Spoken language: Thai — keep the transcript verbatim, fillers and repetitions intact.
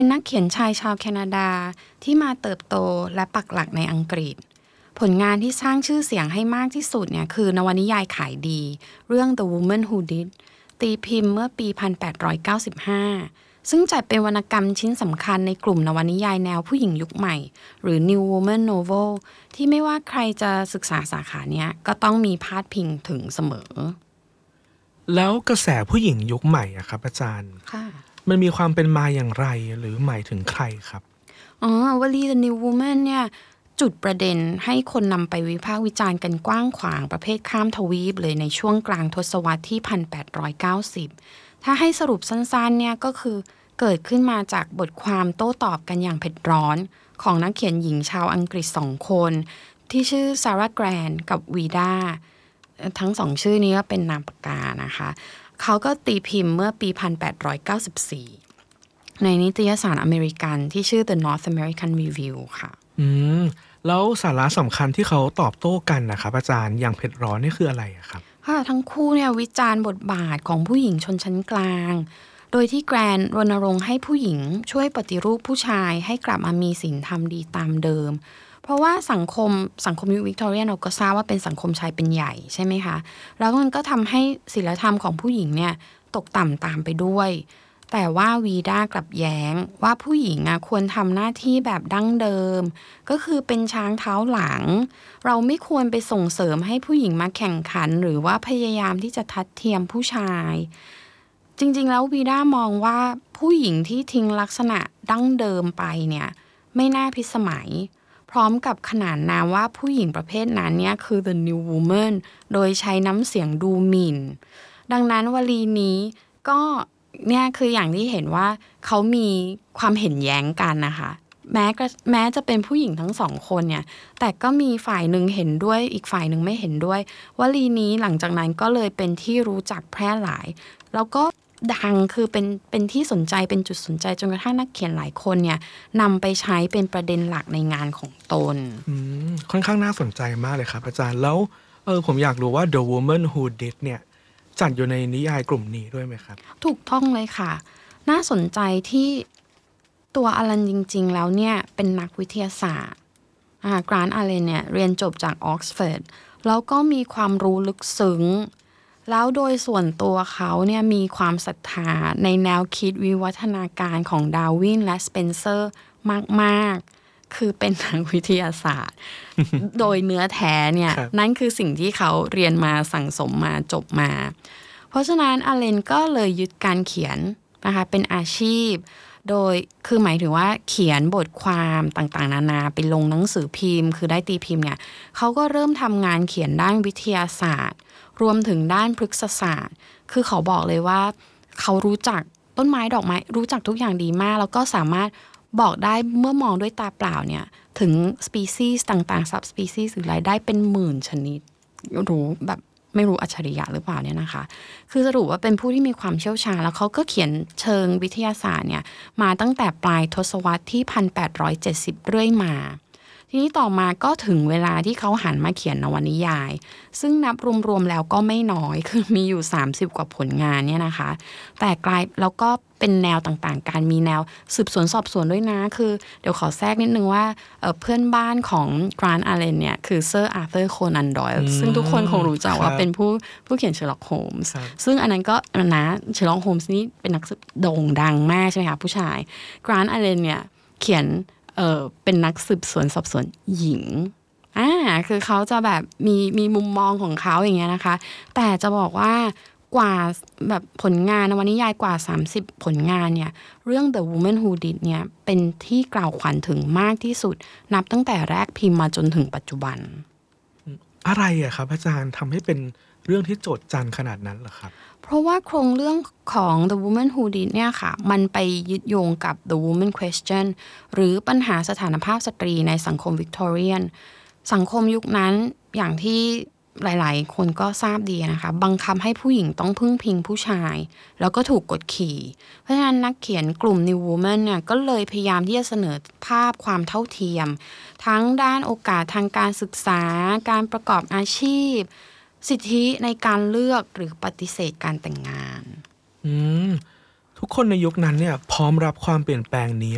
เป็นนักเขียนชายชาวแคนาดาที่มาเติบโตและปักหลักในอังกฤษผลงานที่สร้างชื่อเสียงให้มากที่สุดเนี่ยคือนวนิยายขายดีเรื่อง The Woman Who Did ตีพิมพ์เมื่อปี หนึ่งพันแปดร้อยเก้าสิบห้า ซึ่งจัดเป็นวรรณกรรมชิ้นสำคัญในกลุ่มนวนิยายแนวผู้หญิงยุคใหม่หรือ New Woman Novel ที่ไม่ว่าใครจะศึกษาสาขาเนี้ยก็ต้องมีพาดพิงถึงเสมอแล้วกระแสผู้หญิงยุคใหม่อะครับอาจารย์ค่ะมันมีความเป็นมาอย่างไรหรือหมายถึงใครครับอ๋อวลี The New Woman เนี่ยจุดประเด็นให้คนนำไปวิพากษ์วิจารณ์กันกว้างขวางประเภทข้ามทวีปเลยในช่วงกลางทศวรรษที่ หนึ่งพันแปดร้อยเก้าสิบ ถ้าให้สรุปสั้นๆเนี่ยก็คือเกิดขึ้นมาจากบทความโต้ตอบกันอย่างเผ็ดร้อนของนักเขียนหญิงชาวอังกฤษสองคนที่ชื่อซาร่าแกรนกับวีดาทั้งสองชื่อนี้ก็เป็นนามปากกานะคะเขาก็ตีพิมพ์เมื่อปี หนึ่งพันแปดร้อยเก้าสิบสี่ ในนิตยสารอเมริกันที่ชื่อ The North American Review ค่ะอืมแล้วสาระสำคัญที่เขาตอบโต้กันนะครับอาจารย์อย่างเผ็ดร้อนนี่คืออะไรอะครับค่ะทั้งคู่เนี่ยวิจารณ์บทบาทของผู้หญิงชนชั้นกลางโดยที่แกรนรณรงค์ให้ผู้หญิงช่วยปฏิรูปผู้ชายให้กลับมามีศีลธรรมดีตามเดิมเพราะว่าสังคมสังคมยุควิกตอเรียเราก็ทราบว่าเป็นสังคมชายเป็นใหญ่ใช่ไหมคะแล้วมันก็ทำให้ศีลธรรมของผู้หญิงเนี่ยตกต่ำตามไปด้วยแต่ว่าวีด้ากลับแย้งว่าผู้หญิงอ่ะควรทำหน้าที่แบบดั้งเดิมก็คือเป็นช้างเท้าหลังเราไม่ควรไปส่งเสริมให้ผู้หญิงมาแข่งขันหรือว่าพยายามที่จะทัดเทียมผู้ชายจริงๆแล้ววีด้ามองว่าผู้หญิงที่ทิ้งลักษณะดั้งเดิมไปเนี่ยไม่น่าพิสมัยพร้อมกับขนานนามว่าผู้หญิงประเภทนั้นเนี่ยคือ the new woman โดยใช้น้ำเสียงดูหมิ่นดังนั้นวลีนี้ก็เนี่ยคืออย่างที่เห็นว่าเขามีความเห็นแย้งกันนะคะแม้แม้จะเป็นผู้หญิงทั้งสองคนเนี่ยแต่ก็มีฝ่ายหนึ่งเห็นด้วยอีกฝ่ายหนึ่งไม่เห็นด้วยวลีนี้หลังจากนั้นก็เลยเป็นที่รู้จักแพร่หลายแล้วก็ดังคือเป็นเป็นที่สนใจเป็นจุดสนใจจนกระทั่งนักเขียนหลายคนเนี่ยนำไปใช้เป็นประเด็นหลักในงานของตนอืมค่อนข้างน่าสนใจมากเลยครับอาจารย์แล้วเออผมอยากรู้ว่า The Woman Who Did เนี่ยจัดอยู่ในนิยายกลุ่มนี้ด้วยไหมครับถูกต้องเลยค่ะน่าสนใจที่ตัวอลันจริงๆแล้วเนี่ยเป็นนักวิทยาศาสตร์กรานต์อาเลนเนี่ยเรียนจบจากออกซฟอร์ดแล้วก็มีความรู้ลึกซึ้งแล้วโดยส่วนตัวเขาเนี่ยมีความศรัทธาในแนวคิดวิวัฒนาการของดาร์วินและสเปนเซอร์มากๆคือเป็นนักวิทยาศาสตร์ โดยเนื้อแท้เนี่ยนั่นคือสิ่งที่เขาเรียนมาสั่งสมมาจบมาเพราะฉะนั้นอาเลนก็เลยยึดการเขียนนะคะเป็นอาชีพโดยคือหมายถึงว่าเขียนบทความต่างๆนานาไปลงหนังสือพิมพ์คือได้ตีพิมพ์เนี่ยเขาก็เริ่มทำงานเขียนด้านวิทยาศาสตร์รวมถึงด้านพฤกษศาสตร์คือเขาบอกเลยว่าเขารู้จักต้นไม้ดอกไม้รู้จักทุกอย่างดีมากแล้วก็สามารถบอกได้เมื่อมองด้วยตาเปล่าเนี่ยถึงสปีซีส์ต่างๆซับสปีซีส์หรืออะไรได้เป็นหมื่นชนิดรู้แบบไม่รู้อัจฉริยะหรือเปล่าเนี่ยนะคะคือสรุปว่าเป็นผู้ที่มีความเชี่ยวชาญแล้วเขาก็เขียนเชิงวิทยาศาสตร์เนี่ยมาตั้งแต่ปลายทศวรรษที่ หนึ่งพันแปดร้อยเจ็ดสิบ เรื่อยมาทีนี้ต่อมาก็ถึงเวลาที่เขาหันมาเขียนนวนิยายซึ่งนับรวมๆแล้วก็ไม่น้อยคือมีอยู่สามสิบกว่าผลงานเนี่ยนะคะแต่กลายแล้วก็เป็นแนวต่างๆการมีแนวสืบสวนสอบสวนด้วยนะคือเดี๋ยวขอแทรกนิดนึงว่า เอ่อ เพื่อนบ้านของกรานต์อาเลนเนี่ยคือเซอร์อาร์เธอร์โคนันดอยล์ซึ่งทุกคนคงรู้จักว่าเป็นผู้ผู้เขียนเชอร์ล็อกโฮมส์ซึ่งอันนั้นก็นะเชอร์ล็อกโฮมส์นี่เป็นนักโด่งดังมากใช่ไหมคะผู้ชายกรานต์อาเลนเนี่ยเขียนเออเป็นนักสืบสวนสอบสวนหญิงอ่าคือเขาจะแบบมีมีมุมมองของเขาอย่างเงี้ยนะคะแต่จะบอกว่ากว่าแบบผลงานนวนิยายกว่าสามสิบผลงานเนี่ยเรื่อง The Woman Who Did เนี่ยเป็นที่กล่าวขวัญถึงมากที่สุดนับตั้งแต่แรกพิมพ์มาจนถึงปัจจุบันอะไรอะครับอาจารย์ทำให้เป็นเรื่องที่โจษจันขนาดนั้นเหรอครับเพราะว่าโครงเรื่องของ The Woman Who Did เนี่ยค่ะมันไปยึดโยงกับ The Woman Question หรือปัญหาสถานภาพสตรีในสังคมวิกตอเรียนสังคมยุคนั้นอย่างที่หลายๆคนก็ทราบดีนะคะบังคับให้ผู้หญิงต้องพึ่งพิงผู้ชายแล้วก็ถูกกดขี่เพราะฉะนั้นนักเขียนกลุ่ม New Woman เนี่ยก็เลยพยายามที่จะเสนอภาพความเท่าเทียมทั้งด้านโอกาสทางการศึกษาการประกอบอาชีพสิทธิในการเลือกหรือปฏิเสธการแต่งงานอืมทุกคนในยุคนั้นเนี่ยพร้อมรับความเปลี่ยนแปลงนี้